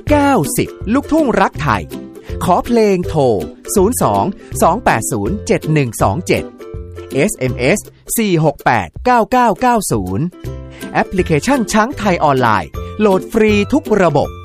90 ลูกทุ่งรักไทยขอเพลงโทร02 280 7127 SMS 468 9990แอปพลิเคชันช้างไทยออนไลน์โหลดฟรีทุกระบบ